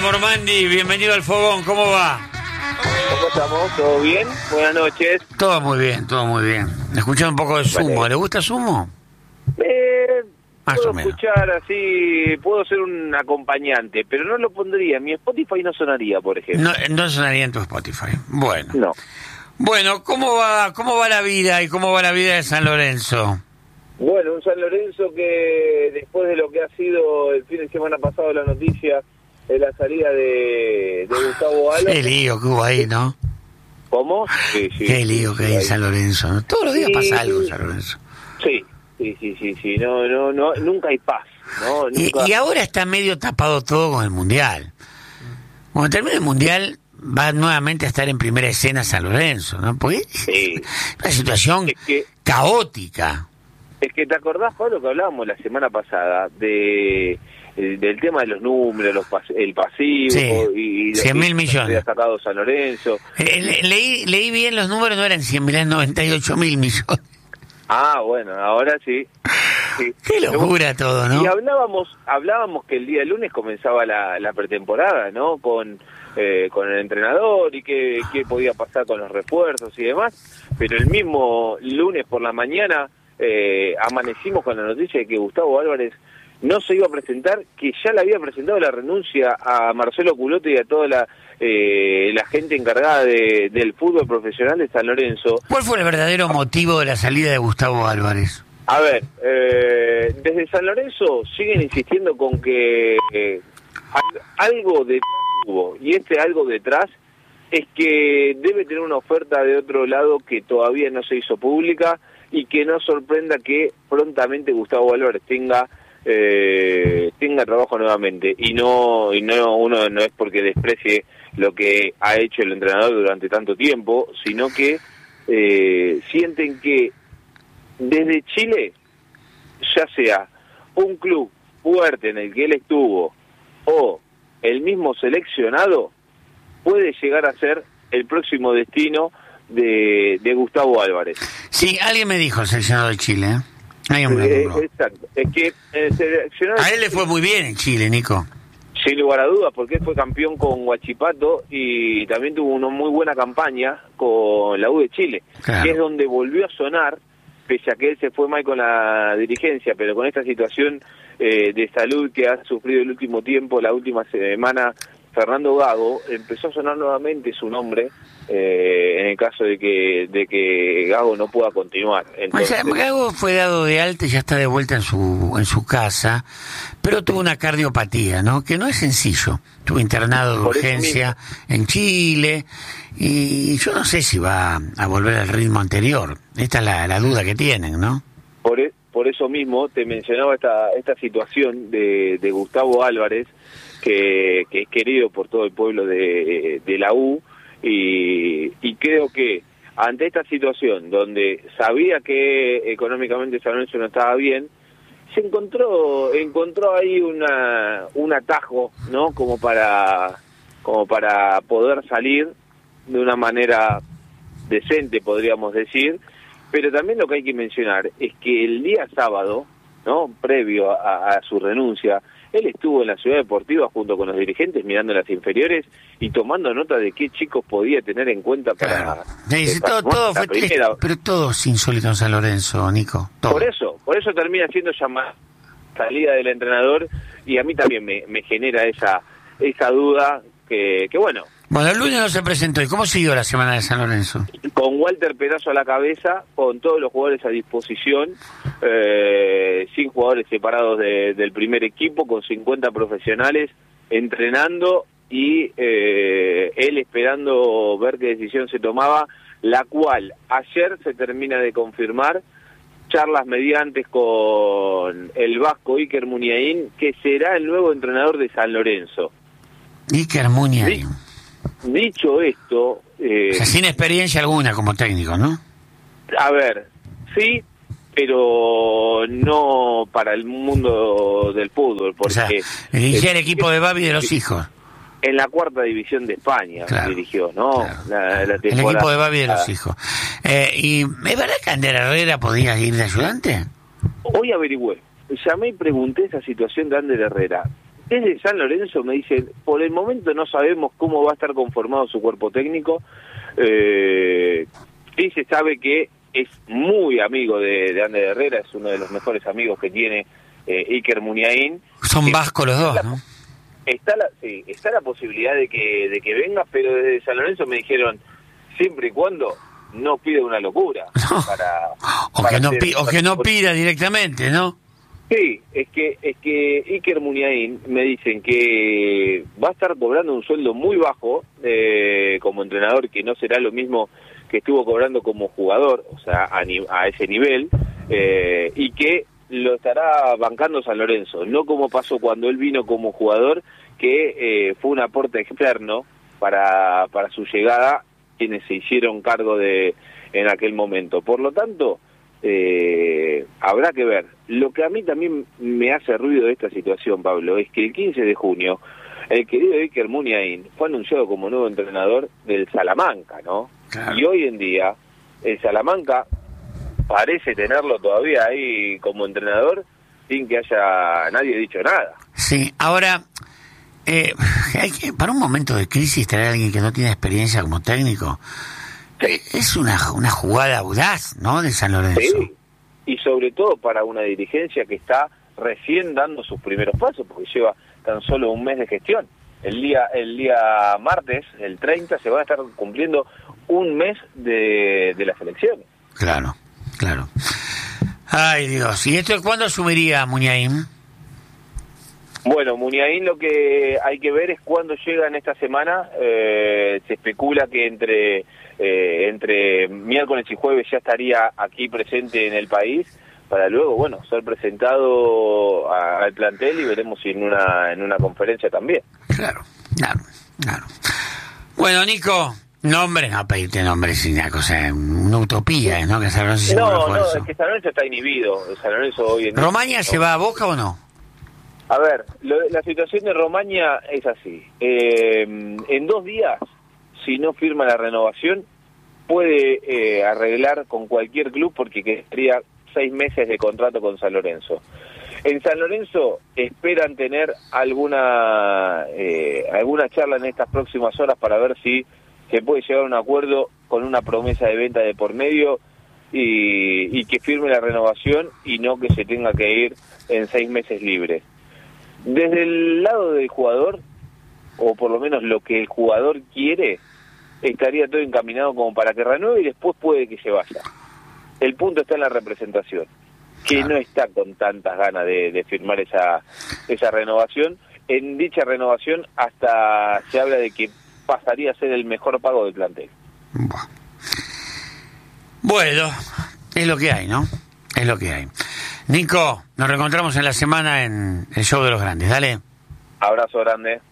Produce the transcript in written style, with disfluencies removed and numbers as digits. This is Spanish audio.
Mormandi, bienvenido al Fogón, ¿cómo va? ¿Cómo estamos? ¿Todo bien? Buenas noches. Todo muy bien, todo muy bien. Escuchando un poco de Sumo, ¿le gusta Sumo? Más Puedo o menos. escuchar así, puedo ser un acompañante, pero no lo pondría. Mi Spotify no sonaría, por ejemplo. No sonaría en tu Spotify. Bueno. No. Bueno, ¿cómo va la vida y cómo va la vida de San Lorenzo? Bueno, un San Lorenzo que después de lo que ha sido el fin de semana pasado la noticia de la salida de Gustavo Álvarez. Qué lío que hubo ahí, ¿no? ¿Cómo? Sí. Qué lío que hay en San Lorenzo, ¿no? Todos los días pasa algo en San Lorenzo. Sí. No, nunca hay paz, ¿no? Nunca... Y ahora está medio tapado todo con el Mundial. Cuando termine el Mundial va nuevamente a estar en primera escena San Lorenzo, ¿no? Porque es una situación caótica. Es que te acordás, Pablo, que hablábamos la semana pasada del tema de los números, el pasivo, sí, y 100.000 millones. Había sacado San Lorenzo. Leí bien los números, no eran 100.000, eran 98.000 millones. Ah, bueno, ahora sí. Qué locura todo, ¿no? Y hablábamos que el día lunes comenzaba la pretemporada, ¿no? Con el entrenador y qué podía pasar con los refuerzos y demás, pero el mismo lunes por la mañana amanecimos con la noticia de que Gustavo Álvarez no se iba a presentar, que ya le había presentado la renuncia a Marcelo Culote y a toda la gente encargada del fútbol profesional de San Lorenzo. ¿Cuál fue el verdadero motivo de la salida de Gustavo Álvarez? A ver, desde San Lorenzo siguen insistiendo con que algo detrás hubo, y algo detrás es que debe tener una oferta de otro lado que todavía no se hizo pública, y que no sorprenda que prontamente Gustavo Álvarez tenga trabajo nuevamente, y no uno no es porque desprecie lo que ha hecho el entrenador durante tanto tiempo, sino que sienten que desde Chile, ya sea un club fuerte en el que él estuvo o el mismo seleccionado, puede llegar a ser el próximo destino de Gustavo Álvarez. Sí, alguien me dijo el seleccionado de Chile, ¿eh? Alguien me lo nombró. Exacto. Es que el seleccionado... A él le fue muy bien en Chile, Nico. Sin lugar a dudas, porque él fue campeón con Huachipato y también tuvo una muy buena campaña con la U de Chile, claro, que es donde volvió a sonar, pese a que él se fue mal con la dirigencia, pero con esta situación de salud que ha sufrido el último tiempo, la última semana, Fernando Gago, empezó a sonar nuevamente su nombre en el caso de que Gago no pueda continuar. Entonces, Gago fue dado de alta y ya está de vuelta en su casa, pero tuvo una cardiopatía, ¿no? Que no es sencillo. Tuvo internado de urgencia en Chile y yo no sé si va a volver al ritmo anterior. Esta es la duda que tienen, ¿no? Por eso mismo te mencionaba esta situación de Gustavo Álvarez, que es querido por todo el pueblo de la U, y creo que ante esta situación donde sabía que económicamente San Lorenzo no estaba bien, se encontró ahí un atajo, ¿no? como para poder salir de una manera decente, podríamos decir. Pero también lo que hay que mencionar es que el día sábado, ¿no? Previo a su renuncia, él estuvo en la Ciudad Deportiva junto con los dirigentes mirando las inferiores y tomando nota de qué chicos podía tener en cuenta para... Todo fue primera. Pero todo es insólito en San Lorenzo, Nico. Todo. Por eso termina siendo llamada salida del entrenador, y a mí también me genera esa duda que bueno... Bueno, el lunes no se presentó. ¿Y cómo siguió la semana de San Lorenzo? Con Walter Perazo a la cabeza, con todos los jugadores a disposición, sin jugadores separados del primer equipo, con 50 profesionales entrenando y él esperando ver qué decisión se tomaba, la cual ayer se termina de confirmar, charlas mediantes con el vasco Iker Muniain, que será el nuevo entrenador de San Lorenzo. Iker Muniain. Dicho esto... o sea, sin experiencia alguna como técnico, ¿no? A ver, sí, pero no para el mundo del fútbol, porque... O sea, dirigía el equipo de Babi de los hijos. En la 4ª división de España, claro, dirigió, ¿no? Claro. La el equipo de Babi de los hijos. ¿Y es verdad que Ander Herrera podía ir de ayudante? Hoy averigüé, llamé y pregunté esa situación de Ander Herrera. Desde San Lorenzo me dicen, por el momento no sabemos cómo va a estar conformado su cuerpo técnico. Sí se sabe que es muy amigo de Ander Herrera, es uno de los mejores amigos que tiene Iker Muniain. Son vascos los dos, ¿no? Está la posibilidad de que venga, pero desde San Lorenzo me dijeron, siempre y cuando no pida una locura. No. O que no pida directamente, ¿no? Sí, es que Iker Muniain me dicen que va a estar cobrando un sueldo muy bajo como entrenador, que no será lo mismo que estuvo cobrando como jugador, o sea, a ese nivel, y que lo estará bancando San Lorenzo, no como pasó cuando él vino como jugador, que fue un aporte externo para su llegada, quienes se hicieron cargo en aquel momento. Por lo tanto, habrá que ver. Lo que a mí también me hace ruido de esta situación, Pablo, es que el 15 de junio el querido Iker Muniain fue anunciado como nuevo entrenador del Salamanca, ¿no? Claro. Y hoy en día el Salamanca parece tenerlo todavía ahí como entrenador sin que haya nadie dicho nada. Sí, ahora para un momento de crisis traer a alguien que no tiene experiencia como técnico es una jugada audaz, ¿no?, de San Lorenzo. Sí, y sobre todo para una dirigencia que está recién dando sus primeros pasos, porque lleva tan solo un mes de gestión. El día martes, el 30, se va a estar cumpliendo un mes de las elecciones. Claro. Ay, Dios. ¿Y esto cuándo asumiría Muniain? Bueno, Muniain lo que hay que ver es cuándo llega en esta semana. Se especula que entre miércoles y jueves ya estaría aquí presente en el país, para luego, bueno, ser presentado al plantel y veremos si en una conferencia también. Claro. Bueno, Nico, no pedirte nombres, es una cosa, una utopía, ¿no? Que San Lorenzo no, es que San Lorenzo está inhibido. San Lorenzo hoy en día, ¿Romaña se va a Boca o no? A ver, la situación de Romaña es así. En 2 días, si no firma la renovación, puede arreglar con cualquier club porque quedaría 6 meses de contrato con San Lorenzo. En San Lorenzo esperan tener alguna charla en estas próximas horas para ver si se puede llegar a un acuerdo con una promesa de venta de por medio y que firme la renovación y no que se tenga que ir en 6 meses libres. Desde el lado del jugador, o por lo menos lo que el jugador quiere, estaría todo encaminado como para que renueve y después puede que se vaya. El punto está en la representación, que no está con tantas ganas de firmar esa renovación. En dicha renovación hasta se habla de que pasaría a ser el mejor pago del plantel. Bueno, es lo que hay, ¿no? Es lo que hay. Nico, nos reencontramos en la semana en el Show de los Grandes. Dale. Abrazo grande.